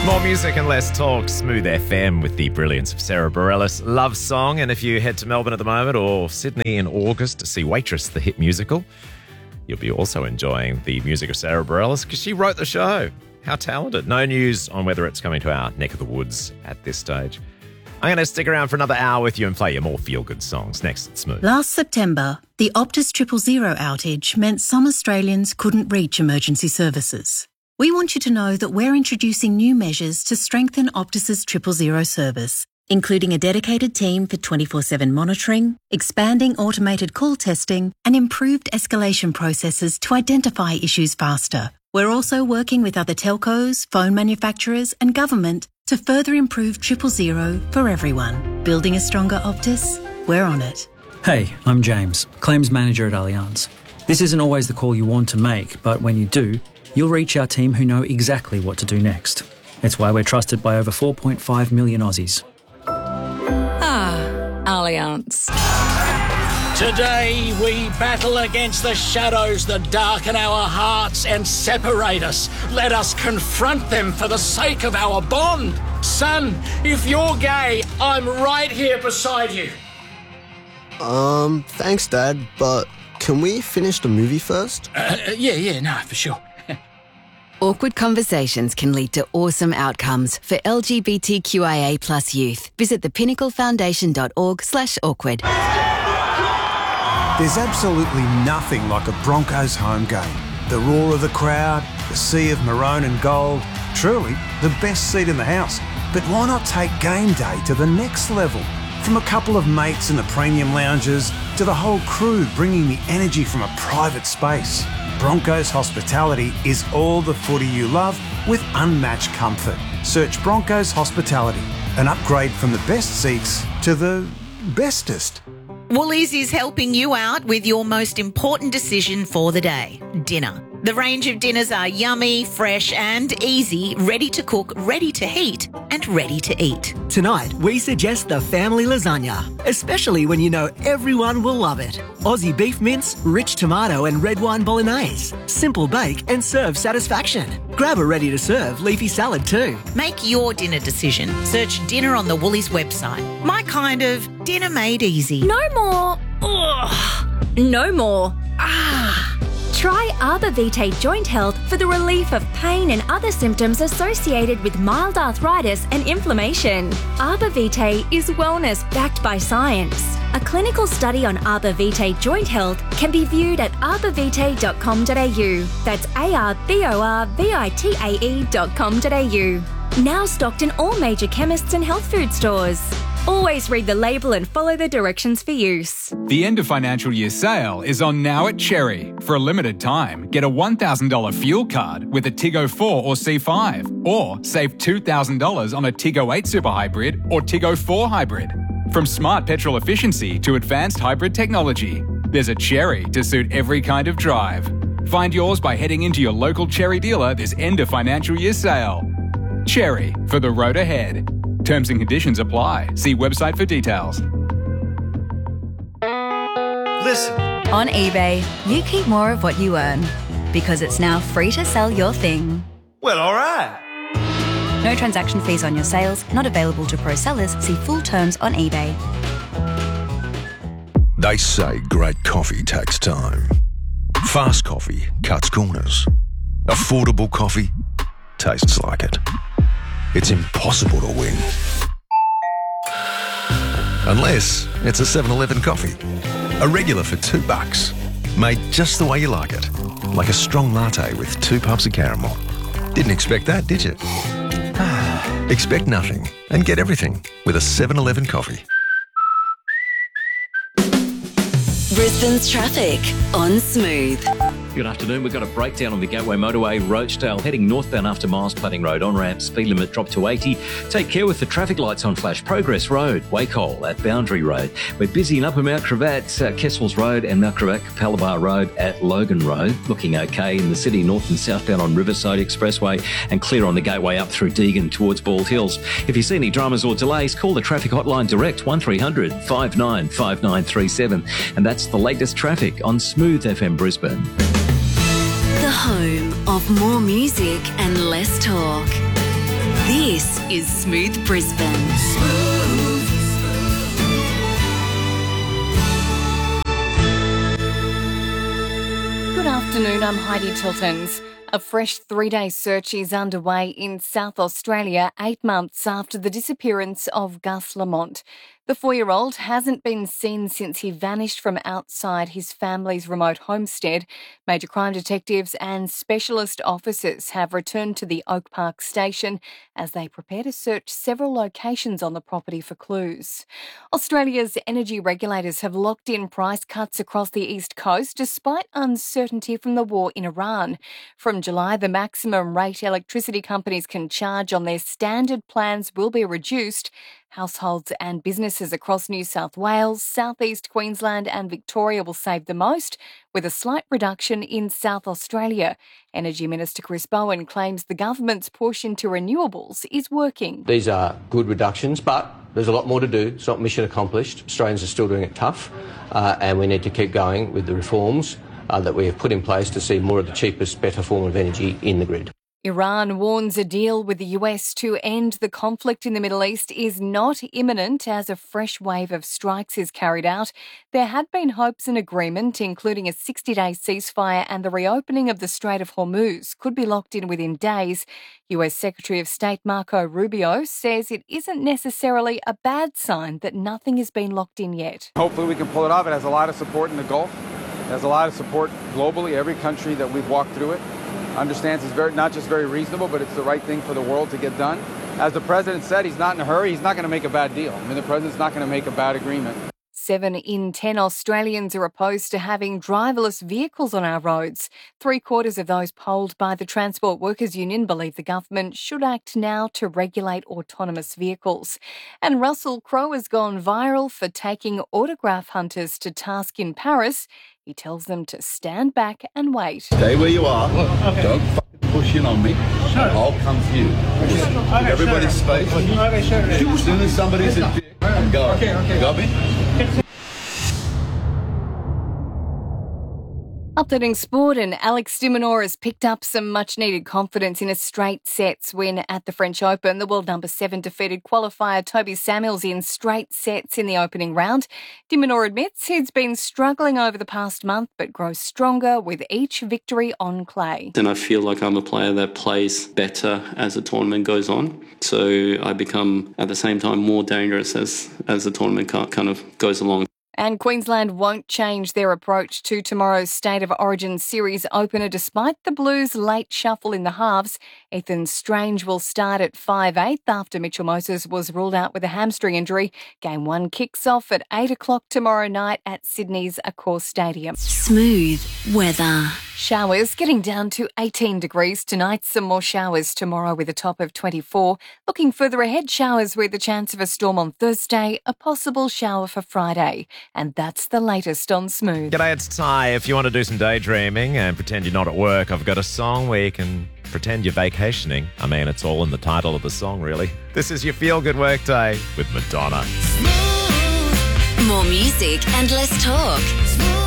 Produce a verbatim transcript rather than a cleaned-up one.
More music and less talk. Smooth F M with the brilliance of Sarah Bareilles. Love song. And if you head to Melbourne at the moment or Sydney in August to see Waitress, the hit musical, you'll be also enjoying the music of Sarah Bareilles because she wrote the show. How talented. No news on whether it's coming to our neck of the woods at this stage. I'm going to stick around for another hour with you and play you more feel-good songs. Next at Smooth. Last September, the Optus Triple Zero outage meant some Australians couldn't reach emergency services. We want you to know that we're introducing new measures to strengthen Optus's Triple Zero service, including a dedicated team for twenty-four seven monitoring, expanding automated call testing, and improved escalation processes to identify issues faster. We're also working with other telcos, phone manufacturers, and government to further improve Triple Zero for everyone. Building a stronger Optus? We're on it. Hey, I'm James, Claims Manager at Allianz. This isn't always the call you want to make, but when you do, you'll reach our team who know exactly what to do next. It's why we're trusted by over four point five million Aussies. Ah, Allianz. Today we battle against the shadows that darken our hearts and separate us. Let us confront them for the sake of our bond. Son, if you're gay, I'm right here beside you. Um, thanks, Dad, but can we finish the movie first? Uh, yeah, yeah, no, for sure. Awkward conversations can lead to awesome outcomes for L G B T Q I A plus youth. Visit thepinnaclefoundation.org slash awkward. There's absolutely nothing like a Broncos home game. The roar of the crowd, the sea of maroon and gold, truly the best seat in the house. But why not take game day to the next level? From a couple of mates in the premium lounges to the whole crew bringing the energy from a private space. Broncos Hospitality is all the footy you love with unmatched comfort. Search Broncos Hospitality, an upgrade from the best seats to the bestest. Woolies is helping you out with your most important decision for the day, dinner. The range of dinners are yummy, fresh and easy, ready to cook, ready to heat and ready to eat. Tonight, we suggest the family lasagna, especially when you know everyone will love it. Aussie beef mince, rich tomato and red wine bolognese. Simple bake and serve satisfaction. Grab a ready-to-serve leafy salad too. Make your dinner decision. Search dinner on the Woolies website. My kind of dinner made easy. No more. Ugh. No more. Ah. Try Arbor Vitae Joint Health for the relief of pain and other symptoms associated with mild arthritis and inflammation. Arbor Vitae is wellness backed by science. A clinical study on Arbor Vitae Joint Health can be viewed at arbor vitae dot com dot a u. That's A R B O R V I T A E dot com dot a u. Now stocked in all major chemists and health food stores. Always read the label and follow the directions for use. The end of financial year sale is on now at Cherry. For a limited time, get a one thousand dollars fuel card with a Tiggo four or C five, or save two thousand dollars on a Tiggo eight Super Hybrid or Tiggo four Hybrid. From smart petrol efficiency to advanced hybrid technology, there's a Cherry to suit every kind of drive. Find yours by heading into your local Cherry dealer this end of financial year sale. Cherry, for the road ahead. Terms and conditions apply. See website for details. Listen. On eBay, you keep more of what you earn because it's now free to sell your thing. Well, all right. No transaction fees on your sales, not available to pro sellers. See full terms on eBay. They say great coffee takes time. Fast coffee cuts corners. Affordable coffee tastes like it. It's impossible to win. Unless it's a seven eleven coffee. A regular for two bucks. Made just the way you like it. Like a strong latte with two puffs of caramel. Didn't expect that, did you? Expect nothing and get everything with a seven eleven coffee. Brisbane's traffic on Smooth. Good afternoon. We've got a breakdown on the Gateway Motorway, Roachdale, heading northbound after Miles Planning Road on ramp. Speed limit dropped to eighty. Take care with the traffic lights on flash. Progress Road, Wacol at Boundary Road. We're busy in Upper Mount Cravat, uh, Kessels Road and Mount Cravat, Palabar Road at Logan Road. Looking okay in the city, north and southbound on Riverside Expressway, and clear on the Gateway up through Deagon towards Bald Hills. If you see any dramas or delays, call the traffic hotline direct, one three hundred five nine five nine three seven. And that's the latest traffic on Smooth F M Brisbane. The home of more music and less talk. This is Smooth Brisbane. Good afternoon, I'm Heidi Tiltons. A fresh three-day search is underway in South Australia eight months after the disappearance of Gus Lamont. The four-year-old hasn't been seen since he vanished from outside his family's remote homestead. Major crime detectives and specialist officers have returned to the Oak Park station as they prepare to search several locations on the property for clues. Australia's energy regulators have locked in price cuts across the East Coast despite uncertainty from the war in Iran. From July, the maximum rate electricity companies can charge on their standard plans will be reduced. Households and businesses across New South Wales, South East Queensland and Victoria will save the most, with a slight reduction in South Australia. Energy Minister Chris Bowen claims the government's push into renewables is working. These are good reductions, but there's a lot more to do. It's not mission accomplished. Australians are still doing it tough, uh, and we need to keep going with the reforms uh, that we have put in place to see more of the cheapest, better form of energy in the grid. Iran warns a deal with the U S to end the conflict in the Middle East is not imminent as a fresh wave of strikes is carried out. There had been hopes an agreement, including a sixty-day ceasefire and the reopening of the Strait of Hormuz, could be locked in within days. U S Secretary of State Marco Rubio says it isn't necessarily a bad sign that nothing has been locked in yet. Hopefully we can pull it off. It has a lot of support in the Gulf. It has a lot of support globally. Every country that we've walked through it understands it's very, not just very reasonable, but it's the right thing for the world to get done. As the president said, he's not in a hurry. He's not going to make a bad deal. I mean, the president's not going to make a bad agreement. Seven in ten Australians are opposed to having driverless vehicles on our roads. Three quarters of those polled by the Transport Workers Union believe the government should act now to regulate autonomous vehicles. And Russell Crowe has gone viral for taking autograph hunters to task in Paris. He tells them to stand back and wait. Stay where you are. Okay. Don't f***ing push in on me. Sure. I'll come to you. Just okay, give everybody's sure. space. Okay, sure. As soon as somebody's a dick, I'm going. Okay, okay. Got me? Updating sport, and Alex de Minaur has picked up some much-needed confidence in a straight sets win at the French Open. The world number seven defeated qualifier Toby Samuels in straight sets in the opening round. De Minaur admits he's been struggling over the past month but grows stronger with each victory on clay. And I feel like I'm a player that plays better as the tournament goes on. So I become, at the same time, more dangerous as, as the tournament kind of goes along. And Queensland won't change their approach to tomorrow's State of Origin Series opener despite the Blues' late shuffle in the halves. Ethan Strange will start at five eight after Mitchell Moses was ruled out with a hamstring injury. Game one kicks off at eight o'clock tomorrow night at Sydney's Accor Stadium. Smooth weather. Showers getting down to eighteen degrees tonight. Some more showers tomorrow with a top of twenty-four. Looking further ahead, showers with a chance of a storm on Thursday, a possible shower for Friday. And that's the latest on Smooth. G'day, it's Ty. If you want to do some daydreaming and pretend you're not at work, I've got a song where you can pretend you're vacationing. I mean, it's all in the title of the song, really. This is your feel-good workday with Madonna. More music and less talk.